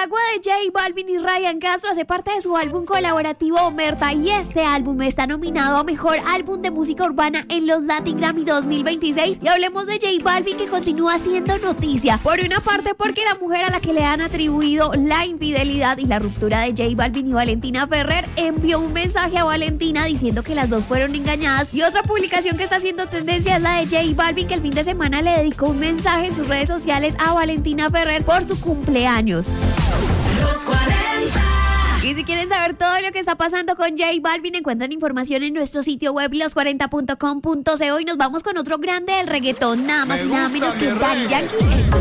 Agua de J Balvin y Ryan Castro hace parte de su álbum colaborativo Omerta y este álbum está nominado a Mejor Álbum de Música Urbana en los Latin Grammy 2026. Y hablemos de J Balvin, que continúa siendo noticia. Por una parte, porque la mujer a la que le han atribuido la infidelidad y la ruptura de J Balvin y Valentina Ferrer envió un mensaje a Valentina diciendo que las dos fueron engañadas. Y otra publicación que está haciendo tendencia es la de J Balvin, que el fin de semana le dedicó un mensaje en sus redes sociales a Valentina Ferrer por su cumpleaños. Los 40. Y si quieren saber todo lo que está pasando con J Balvin, encuentran información en nuestro sitio web los40.com.co y nos vamos con otro grande del reggaetón, nada más y nada menos que Daddy Yankee.